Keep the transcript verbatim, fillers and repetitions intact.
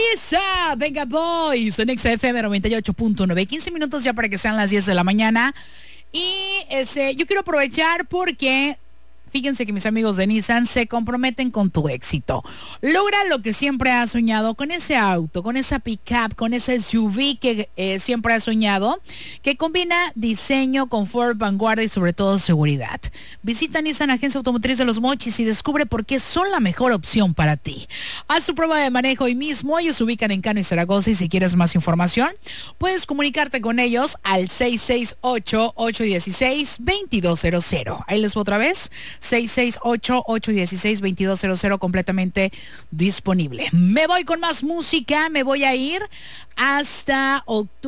Isa, venga boys, en X F M noventa y ocho punto nueve, quince minutos ya para que sean las diez de la mañana. Y ese, yo quiero aprovechar porque fíjense que mis amigos de Nissan se comprometen con tu éxito. Logra lo que siempre has soñado con ese auto, con esa pickup, con ese S U V que eh, siempre has soñado, que combina diseño, confort, vanguardia y sobre todo seguridad. Visita Nissan Agencia Automotriz de Los Mochis y descubre por qué son la mejor opción para ti. Haz tu prueba de manejo hoy mismo. Ellos se ubican en Cano y Zaragoza y si quieres más información, puedes comunicarte con ellos al seis seis ocho, ocho uno seis, dos dos cero cero. Ahí les voy otra vez. seis seis ocho, ocho uno seis, dos dos cero cero, completamente disponible. Me voy con más música, me voy a ir hasta octubre.